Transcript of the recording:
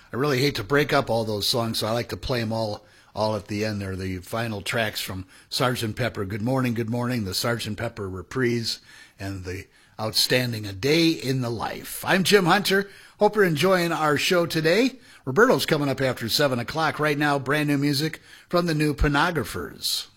I really hate to break up all those songs, so I like to play them all at the end. They're the final tracks from Sgt. Pepper. Good Morning, the Sgt. Pepper reprise, and the outstanding A Day in the Life. I'm Jim Hunter. Hope you're enjoying our show today. Roberto's coming up after 7 o'clock. Right now, brand new music from the New Pornographers.